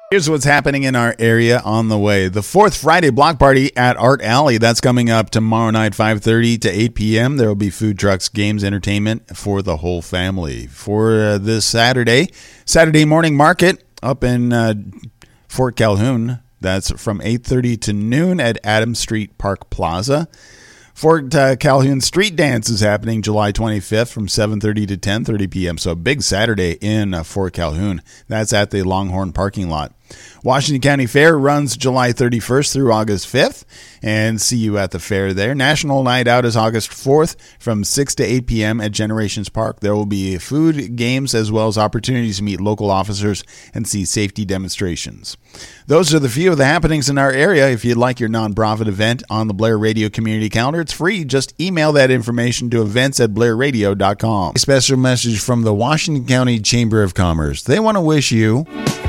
Here's what's happening in our area on the way. The fourth Friday block party at Art Alley. That's coming up tomorrow night, 5:30 to 8 p.m. There will be food trucks, games, entertainment for the whole family. For this Saturday morning market up in Fort Calhoun. That's from 8:30 to noon at Adams Street Park Plaza. Fort Calhoun Street Dance is happening July 25th from 7:30 to 10:30 p.m. So a big Saturday in Fort Calhoun. That's at the Longhorn parking lot. Washington County Fair runs July 31st through August 5th, and see you at the fair there. National Night Out is August 4th from 6 to 8 p.m. at Generations Park. There will be food, games, as well as opportunities to meet local officers and see safety demonstrations. Those are the few of the happenings in our area. If you'd like your nonprofit event on the Blair Radio Community Calendar, it's free. Just email that information to events@blairradio.com. A special message from the Washington County Chamber of Commerce. They want to wish you